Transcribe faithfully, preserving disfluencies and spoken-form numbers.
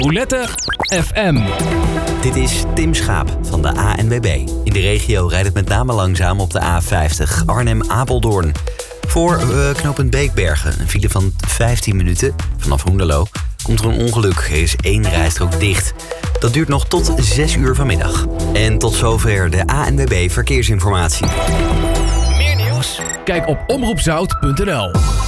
Roulette F M. Dit is Tim Schaap van de A N W B. In de regio rijdt het met name langzaam op de A vijftig Arnhem-Apeldoorn. Voor uh, knooppunt Beekbergen, een file van vijftien minuten. Vanaf Hoenderloo komt er een ongeluk. Er is één rijstrook dicht. Dat duurt nog tot zes uur vanmiddag. En tot zover de A N W B Verkeersinformatie. Meer nieuws? Kijk op omroep zout punt n l.